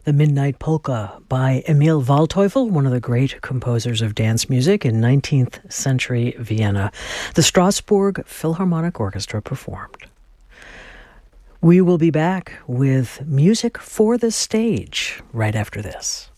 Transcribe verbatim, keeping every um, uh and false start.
The Midnight Polka by Emil Waldteufel, one of the great composers of dance music in nineteenth century Vienna. The Strasbourg Philharmonic Orchestra performed. We will be back with music for the stage right after this.